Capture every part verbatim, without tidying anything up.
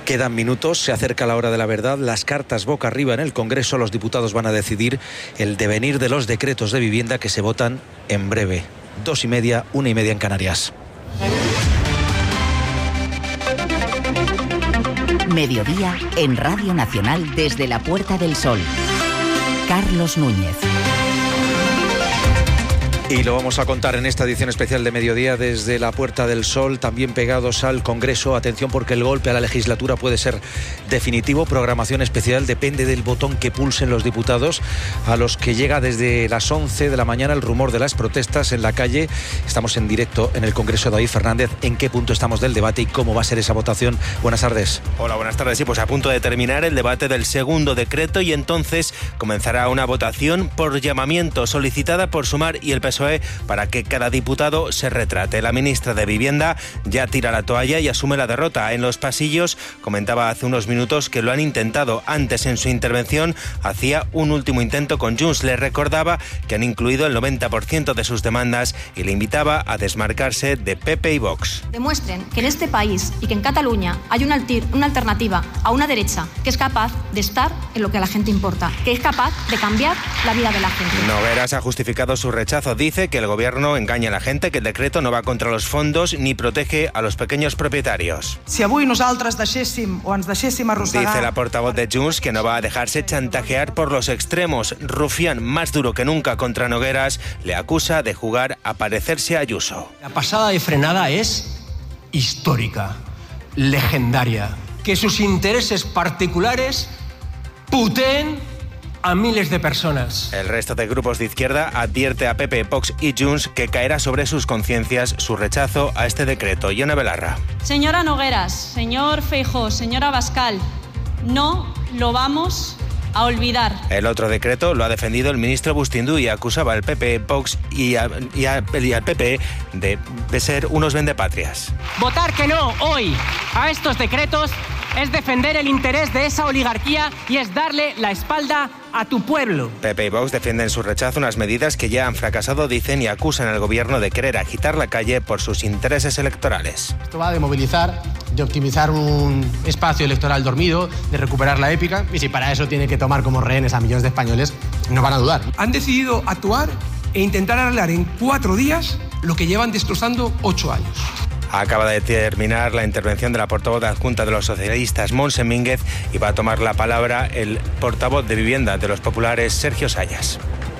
Quedan minutos, se acerca la hora de la verdad, las cartas boca arriba en el Congreso, los diputados van a decidir el devenir de los decretos de vivienda que se votan en breve. Dos y media, una y media en Canarias. Mediodía en Radio Nacional desde la Puerta del Sol. Carlos Núñez. Y lo vamos a contar en esta edición especial de Mediodía desde la Puerta del Sol, también pegados al Congreso. Atención, porque el golpe a la legislatura puede ser definitivo. Programación especial, depende del botón que pulsen los diputados, a los que llega desde las once de la mañana el rumor de las protestas en la calle. Estamos en directo en el Congreso. David Fernández, ¿en qué punto estamos del debate y cómo va a ser esa votación? Buenas tardes. Hola, buenas tardes. Sí, pues a punto de terminar el debate del segundo decreto y entonces comenzará una votación por llamamiento solicitada por Sumar y el P S O E para que cada diputado se retrate. La ministra de Vivienda ya tira la toalla y asume la derrota. En los pasillos comentaba hace unos minutos que lo han intentado. Antes, en su intervención, hacía un último intento con Junts. Le recordaba que han incluido el noventa por ciento de sus demandas y le invitaba a desmarcarse de P P y Vox. Demuestren que en este país y que en Cataluña hay una, altir, una alternativa a una derecha que es capaz de estar en lo que a la gente importa, que es capaz de cambiar la vida de la gente. Nogueras ha justificado su rechazo. Dice que el gobierno engaña a la gente, que el decreto no va contra los fondos ni protege a los pequeños propietarios. Si avui nosaltres deixéssim o ens deixéssim arrossegar... Dice la portavoz de Junts que no va a dejarse chantajear por los extremos. Rufián, más duro que nunca contra Nogueras, le acusa de jugar a parecerse a Ayuso. La pasada de frenada es histórica, legendaria. Que sus intereses particulares puteen a miles de personas. El resto de grupos de izquierda advierte a P P, Vox y Junts que caerá sobre sus conciencias su rechazo a este decreto. Ione Belarra. Señora Nogueras, señor Feijóo, señora Abascal, no lo vamos a olvidar. El otro decreto lo ha defendido el ministro Bustindu y acusaba al P P, Vox y, a, y, a, y al P P de, de ser unos vendepatrias. Votar que no hoy a estos decretos es defender el interés de esa oligarquía y es darle la espalda a tu pueblo. P P y Vox defienden su rechazo a unas medidas que ya han fracasado, dicen, y acusan al gobierno de querer agitar la calle por sus intereses electorales. Esto va de movilizar, de optimizar un espacio electoral dormido, de recuperar la épica, y si para eso tiene que tomar como rehenes a millones de españoles, no van a dudar. Han decidido actuar e intentar arreglar en cuatro días lo que llevan destrozando ocho años. Acaba de terminar la intervención de la portavoz adjunta de los socialistas, Montse Mínguez, y va a tomar la palabra el portavoz de Vivienda de los populares, Sergio Sayas.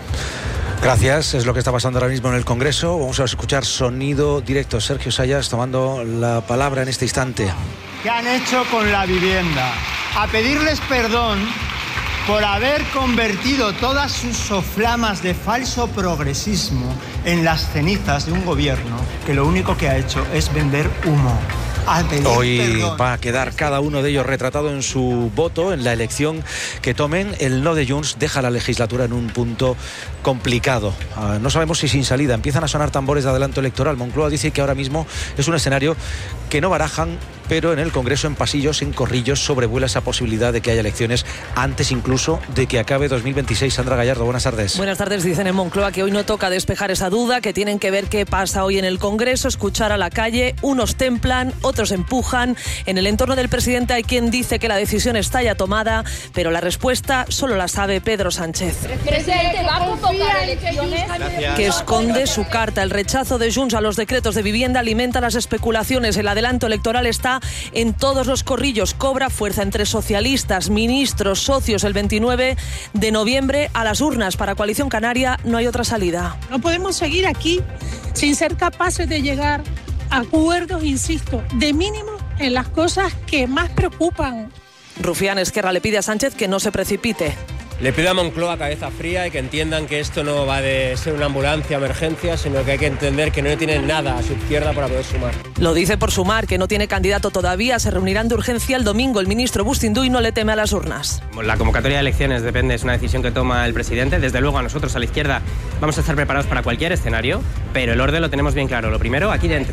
Gracias, es lo que está pasando ahora mismo en el Congreso. Vamos a escuchar sonido directo. Sergio Sayas tomando la palabra en este instante. ¿Qué han hecho con la vivienda? A pedirles perdón por haber convertido todas sus soflamas de falso progresismo en las cenizas de un gobierno que lo único que ha hecho es vender humo. Hoy perdón. Va a quedar cada uno de ellos retratado en su voto en la elección que tomen. El no de Junts deja la legislatura en un punto complicado. Uh, no sabemos si sin salida. Empiezan a sonar tambores de adelanto electoral. Moncloa dice que ahora mismo es un escenario que no barajan, pero en el Congreso, en pasillos, en corrillos, sobrevuela esa posibilidad de que haya elecciones antes incluso de que acabe dos mil veintiséis. Sandra Gallardo, buenas tardes. Buenas tardes. Dicen en Moncloa que hoy no toca despejar esa duda, que tienen que ver qué pasa hoy en el Congreso, escuchar a la calle. Unos templan, otros empujan. En el entorno del presidente hay quien dice que la decisión está ya tomada, pero la respuesta solo la sabe Pedro Sánchez. Presidente, ¿va a convocar elecciones? Que esconde su carta. El rechazo de Junts a los decretos de vivienda alimenta las especulaciones. El adelanto electoral está en todos los corrillos. Cobra fuerza entre socialistas, ministros, socios. El veintinueve de noviembre a las urnas. Para Coalición Canaria no hay otra salida. No podemos seguir aquí sin ser capaces de llegar a acuerdos, insisto, de mínimo en las cosas que más preocupan. Rufián Esquerra le pide a Sánchez que no se precipite. Le pido a Moncloa cabeza fría y que entiendan que esto no va de ser una ambulancia, emergencia, sino que hay que entender que no tienen nada a su izquierda para poder sumar. Lo dice por Sumar, que no tiene candidato todavía. Se reunirán de urgencia el domingo el ministro Bustindu y no le teme a las urnas. La convocatoria de elecciones depende, es una decisión que toma el presidente. Desde luego a nosotros, a la izquierda, vamos a estar preparados para cualquier escenario, pero el orden lo tenemos bien claro. Lo primero, aquí dentro.